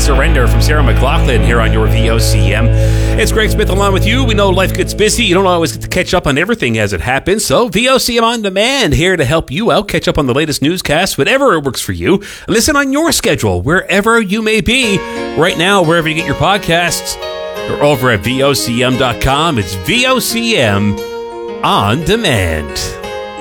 Surrender from Sarah McLachlan here on your VOCM. It's Greg Smith along with you. We know life gets busy. You don't always get to catch up on everything as it happens. So VOCM On Demand here to help you out. Catch up on the latest newscasts, whatever works for you. Listen on your schedule, wherever you may be. Right now, wherever you get your podcasts, or over at VOCM.com. It's VOCM On Demand.